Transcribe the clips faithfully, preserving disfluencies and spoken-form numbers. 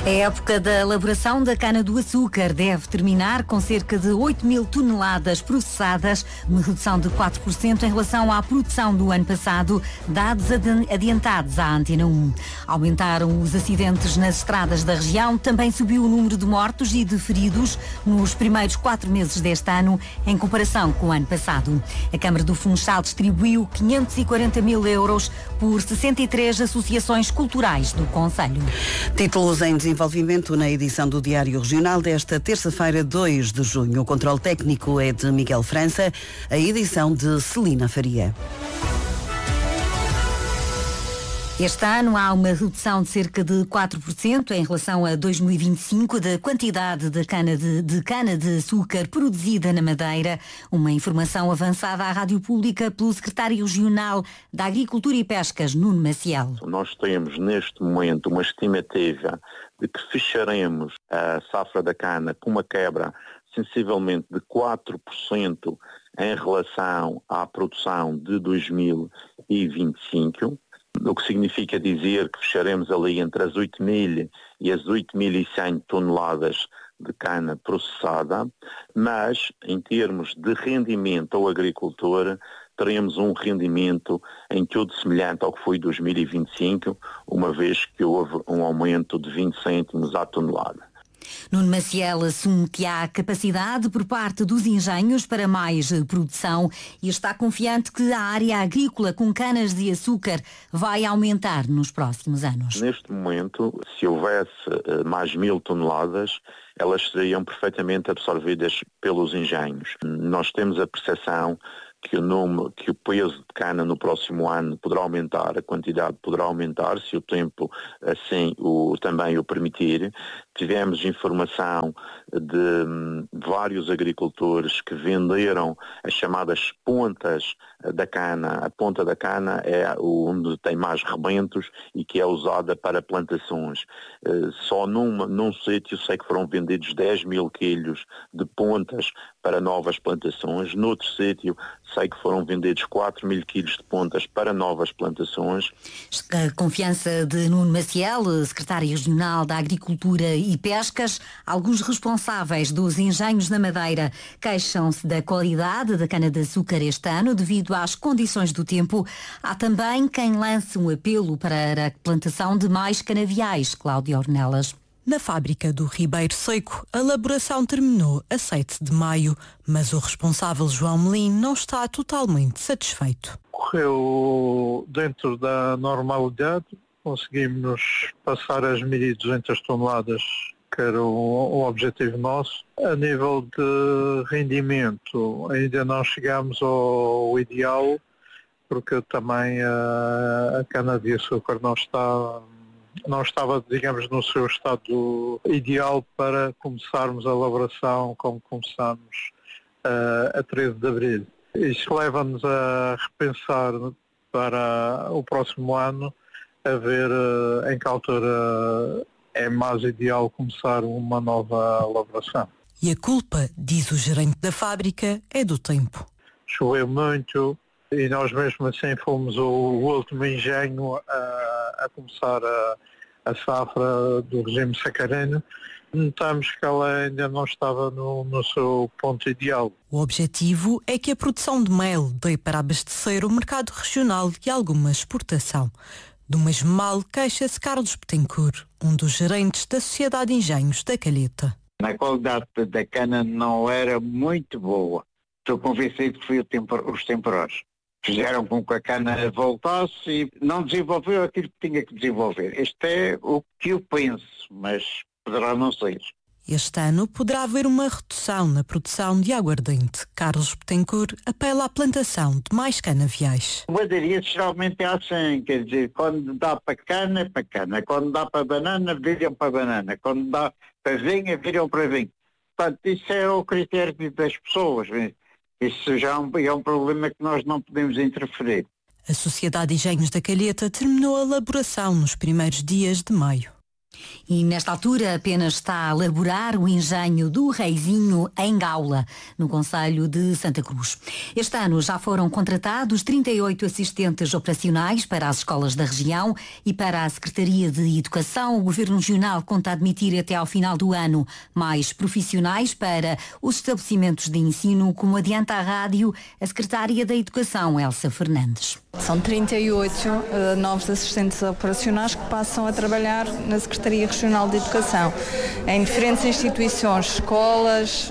A época da elaboração da cana-do-açúcar deve terminar com cerca de oito mil toneladas processadas, uma redução de quatro por cento em relação à produção do ano passado, dados adiantados à Antena um. Aumentaram os acidentes nas estradas da região, também subiu o número de mortos e de feridos nos primeiros quatro meses deste ano, em comparação com o ano passado. A Câmara do Funchal distribuiu quinhentos e quarenta mil euros por sessenta e três associações culturais do concelho. Títulos em desenvolvimento na edição do Diário Regional desta terça-feira, dois de junho. O controle técnico é de Miguel França, a edição de Celina Faria. Este ano há uma redução de cerca de quatro por cento em relação a dois mil e vinte e cinco da quantidade de cana de, de cana de açúcar produzida na Madeira. Uma informação avançada à Rádio Pública pelo secretário regional da Agricultura e Pescas, Nuno Maciel. Nós temos neste momento uma estimativa de que fecharemos a safra da cana com uma quebra sensivelmente de quatro por cento em relação à produção de dois mil e vinte e cinco. O que significa dizer que fecharemos ali entre as oito mil e as oito mil e cem toneladas de cana processada, mas em termos de rendimento ao agricultor, teremos um rendimento em tudo semelhante ao que foi dois mil e vinte e cinco, uma vez que houve um aumento de vinte cêntimos à tonelada. Nuno Maciel assume que há capacidade por parte dos engenhos para mais produção e está confiante que a área agrícola com canas de açúcar vai aumentar nos próximos anos. Neste momento, se houvesse mais mil toneladas, elas seriam perfeitamente absorvidas pelos engenhos. Nós temos a percepção que o número, que o peso de cana no próximo ano poderá aumentar, a quantidade poderá aumentar, se o tempo assim o, também o permitir. Tivemos informação de hum, vários agricultores que venderam as chamadas pontas da cana. A ponta da cana é onde tem mais rebentos e que é usada para plantações. Só numa, num sítio sei que foram vendidos dez mil quilos de pontas para novas plantações. Noutro sítio sei que foram vendidos quatro mil quilos de pontas para novas plantações. A confiança de Nuno Maciel, secretário regional da Agricultura e Pescas. Alguns responsáveis dos engenhos na Madeira queixam-se da qualidade da cana-de-açúcar este ano devido às condições do tempo. Há também quem lance um apelo para a plantação de mais canaviais. Cláudia Ornelas. Na fábrica do Ribeiro Seco, a elaboração terminou a sete de maio, mas o responsável João Melim não está totalmente satisfeito. Correu dentro da normalidade, conseguimos passar as mil e duzentas toneladas, que era o, o objetivo nosso. A nível de rendimento, ainda não chegámos ao ideal, porque também a, a cana-de-açúcar não está... não estava, digamos, no seu estado ideal para começarmos a elaboração como começámos uh, a treze de abril. Isso leva-nos a repensar para o próximo ano, a ver uh, em que altura é mais ideal começar uma nova elaboração. E a culpa, diz o gerente da fábrica, é do tempo. Choveu muito e nós mesmo assim fomos o, o último engenho a, a começar a, a safra do regime sacarino. Notamos que ela ainda não estava no, no seu ponto ideal. O objetivo é que a produção de mel dê para abastecer o mercado regional e alguma exportação. Do mesmo mal queixa-se Carlos Betancourt, um dos gerentes da Sociedade de Engenhos da Calheta. A qualidade da cana não era muito boa. Estou convencido que foi o tempo, os temporais. Fizeram com que a cana voltasse e não desenvolveu aquilo que tinha que desenvolver. Este é o que eu penso, mas poderá não ser. Este ano poderá haver uma redução na produção de aguardente. Carlos Betancourt apela à plantação de mais canaviais. O Badaria geralmente é assim, quer dizer, quando dá para cana, é para cana. Quando dá para banana, viram para banana. Quando dá para vinho, viram para vinho. Portanto, isso é o critério das pessoas. Isso já é um, é um problema que nós não podemos interferir. A Sociedade de Engenhos da Calheta terminou a elaboração nos primeiros dias de maio. E nesta altura apenas está a elaborar o engenho do Reizinho em Gaula, no concelho de Santa Cruz. Este ano já foram contratados trinta e oito assistentes operacionais para as escolas da região e para a Secretaria de Educação. O Governo Regional conta admitir até ao final do ano mais profissionais para os estabelecimentos de ensino, como adianta a rádio a Secretária da Educação, Elsa Fernandes. São trinta e oito uh, novos assistentes operacionais que passam a trabalhar na Secretaria Regional de Educação, em diferentes instituições, escolas,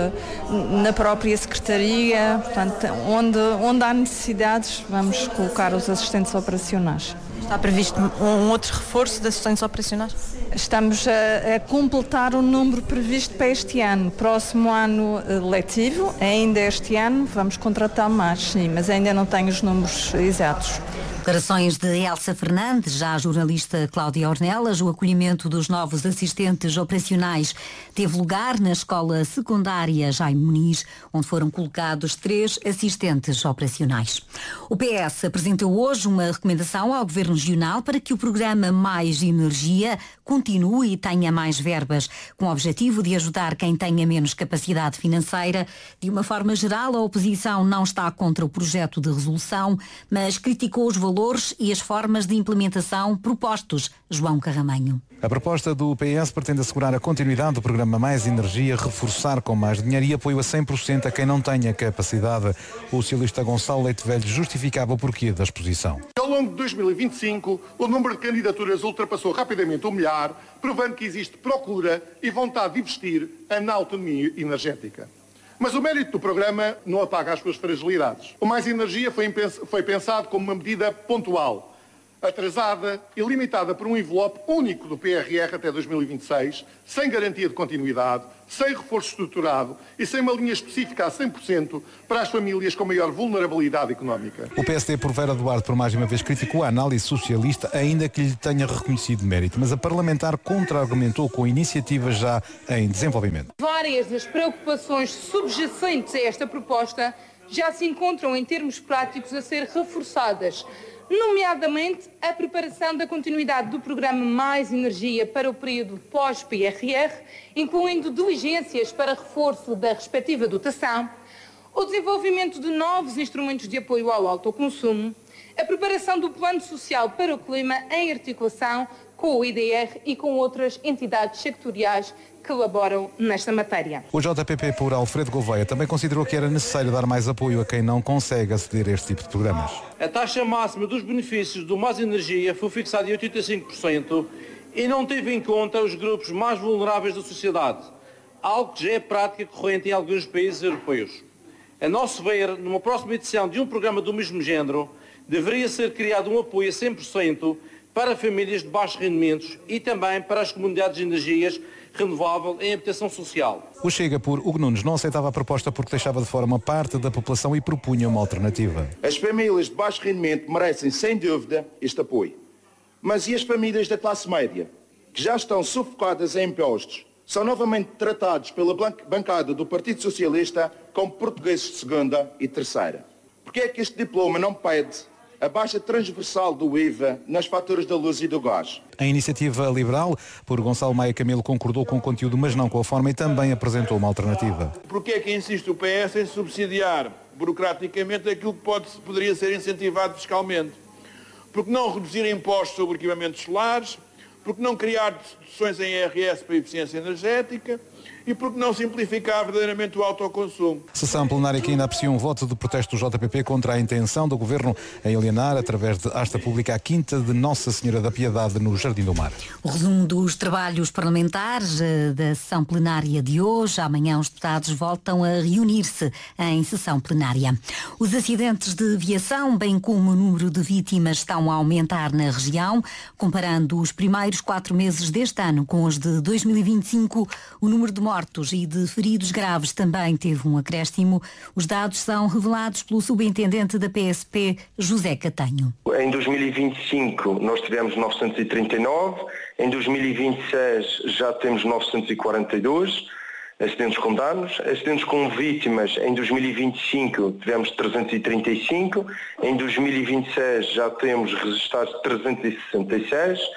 uh, na própria Secretaria, portanto, onde, onde há necessidades, vamos colocar os assistentes operacionais. Está previsto um outro reforço de assistentes operacionais? Estamos a, a completar o número previsto para este ano. Próximo ano uh, letivo, ainda este ano, vamos contratar mais, sim, mas ainda não tenho os números exatos. Declarações de Elsa Fernandes, já a jornalista Cláudia Ornelas. O acolhimento dos novos assistentes operacionais teve lugar na escola secundária Jaime Muniz, onde foram colocados três assistentes operacionais. O P S apresentou hoje uma recomendação ao Governo Regional para que o programa Mais Energia continue e tenha mais verbas, com o objetivo de ajudar quem tenha menos capacidade financeira. De uma forma geral, a oposição não está contra o projeto de resolução, mas criticou os valores valores e as formas de implementação propostos. João Carramanho. A proposta do P S pretende assegurar a continuidade do programa Mais Energia, reforçar com mais dinheiro e apoio a cem por cento a quem não tenha capacidade. O socialista Gonçalo Leite Velho justificava o porquê da exposição. Ao longo de dois mil e vinte e cinco, o número de candidaturas ultrapassou rapidamente o milhar, provando que existe procura e vontade de investir na autonomia energética. Mas o mérito do programa não apaga as suas fragilidades. O Mais Energia foi, foi pensado como uma medida pontual, atrasada e limitada por um envelope único do P R R até dois mil e vinte e seis, sem garantia de continuidade, sem reforço estruturado e sem uma linha específica a cem por cento para as famílias com maior vulnerabilidade económica. O P S D, por Vera Duarte, por mais uma vez criticou a análise socialista, ainda que lhe tenha reconhecido mérito, mas a parlamentar contra-argumentou com iniciativas já em desenvolvimento. Várias das preocupações subjacentes a esta proposta já se encontram em termos práticos a ser reforçadas, nomeadamente a preparação da continuidade do programa Mais Energia para o período pós-P R R, incluindo diligências para reforço da respectiva dotação, o desenvolvimento de novos instrumentos de apoio ao autoconsumo, a preparação do plano social para o clima em articulação com o I D R e com outras entidades sectoriais que colaboram nesta matéria. O J P P, por Alfredo Gouveia, também considerou que era necessário dar mais apoio a quem não consegue aceder a este tipo de programas. A taxa máxima dos benefícios do Mais Energia foi fixada em oitenta e cinco por cento e não teve em conta os grupos mais vulneráveis da sociedade, algo que já é prática corrente em alguns países europeus. A nosso ver, numa próxima edição de um programa do mesmo género, deveria ser criado um apoio a cem por cento para famílias de baixos rendimentos e também para as comunidades de energias renovável em habitação social. O Chega, por Hugo Nunes, não aceitava a proposta porque deixava de fora uma parte da população e propunha uma alternativa. As famílias de baixo rendimento merecem, sem dúvida, este apoio. Mas e as famílias da classe média, que já estão sufocadas em impostos, são novamente tratados pela bancada do Partido Socialista como portugueses de segunda e terceira? Porque é que este diploma não pede a baixa transversal do I V A nas faturas da luz e do gás? A iniciativa liberal, por Gonçalo Maia Camilo, concordou com o conteúdo, mas não com a forma, e também apresentou uma alternativa. Porque é que insiste o P S em subsidiar burocraticamente aquilo que pode, poderia ser incentivado fiscalmente? Porque não reduzir impostos sobre equipamentos solares, porque não criar deduções em I R S para a eficiência energética e porque não simplificar verdadeiramente o autoconsumo. Sessão plenária que ainda aprecia um voto de protesto do J P P contra a intenção do Governo em alienar, através de asta pública, a Quinta de Nossa Senhora da Piedade, no Jardim do Mar. O resumo dos trabalhos parlamentares da sessão plenária de hoje. Amanhã os deputados voltam a reunir-se em sessão plenária. Os acidentes de viação, bem como o número de vítimas, estão a aumentar na região. Comparando os primeiros quatro meses deste ano com os de dois mil e vinte e cinco, o número de mortos e de feridos graves também teve um acréscimo. Os dados são revelados pelo subintendente da P S P, José Catanho. Em dois mil e vinte e cinco nós tivemos novecentos e trinta e nove, em dois mil e vinte e seis já temos novecentos e quarenta e dois acidentes com danos, acidentes com vítimas em dois mil e vinte e cinco tivemos trezentos e trinta e cinco, em dois mil e vinte e seis já temos registrados trezentos e sessenta e seis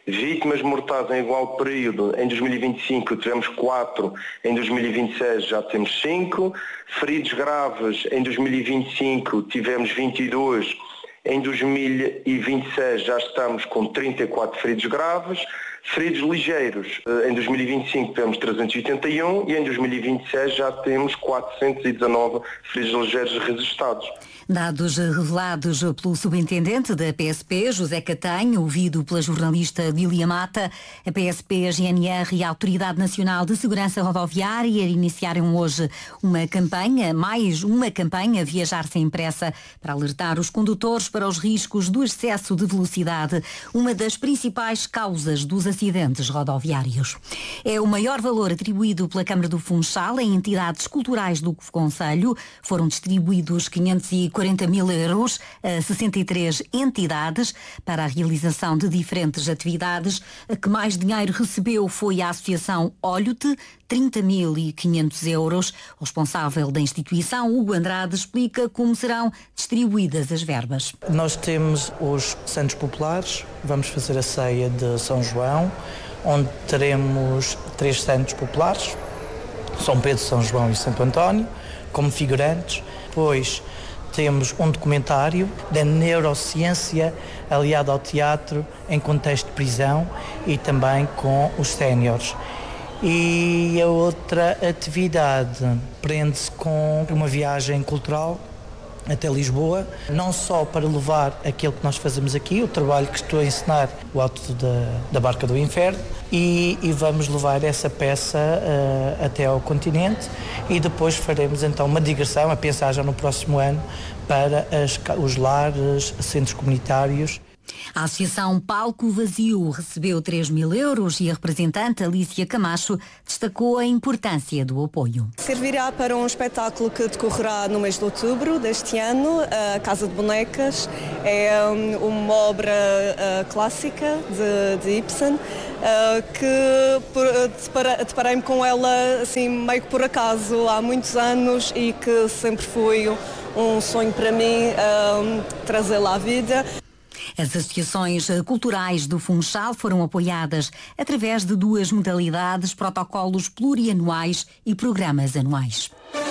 Vítimas mortais em igual período, em dois mil e vinte e cinco tivemos quatro, em dois mil e vinte e seis já temos cinco. Feridos graves, em dois mil e vinte e cinco tivemos vinte e dois, em dois mil e vinte e seis já estamos com trinta e quatro feridos graves. Feridos ligeiros, em dois mil e vinte e cinco tivemos trezentos e oitenta e um e em dois mil e vinte e seis já temos quatrocentos e dezanove feridos ligeiros registados. Dados revelados pelo subintendente da P S P, José Catanho, ouvido pela jornalista Lília Mata. A P S P, a G N R e a Autoridade Nacional de Segurança Rodoviária iniciaram hoje uma campanha, mais uma campanha Viajar Sem Pressa, para alertar os condutores para os riscos do excesso de velocidade, uma das principais causas dos acidentes rodoviários. É o maior valor atribuído pela Câmara do Funchal em entidades culturais do Concelho. Foram distribuídos quinhentos e quarenta mil euros a sessenta e três entidades para a realização de diferentes atividades. A que mais dinheiro recebeu foi a Associação Olho-te, trinta mil e quinhentos euros. O responsável da instituição, Hugo Andrade, explica como serão distribuídas as verbas. Nós temos os Santos Populares, vamos fazer a ceia de São João, onde teremos três Santos Populares, São Pedro, São João e Santo António, como figurantes. Depois temos um documentário da neurociência aliado ao teatro em contexto de prisão e também com os séniores. E a outra atividade prende-se com uma viagem cultural até Lisboa, não só para levar aquilo que nós fazemos aqui, o trabalho que estou a ensinar, o Alto da, da Barca do Inferno, e, e vamos levar essa peça uh, até ao continente e depois faremos então uma digressão, a pensar já no próximo ano, para as, os lares, centros comunitários. A Associação Palco Vazio recebeu três mil euros e a representante Alicia Camacho destacou a importância do apoio. Servirá para um espetáculo que decorrerá no mês de outubro deste ano, a Casa de Bonecas. É uma obra uh, clássica de, de Ibsen, uh, que deparei-me com ela assim, meio que por acaso há muitos anos e que sempre foi um sonho para mim uh, trazê-la à vida. As associações culturais do Funchal foram apoiadas através de duas modalidades, protocolos plurianuais e programas anuais.